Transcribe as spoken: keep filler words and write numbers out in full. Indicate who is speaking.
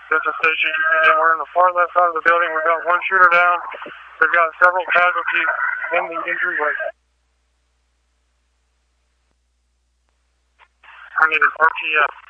Speaker 1: Delta Station, and we're in the far left side of the building. We've got one shooter down. We've got several casualties in the entryway. I need an R T S.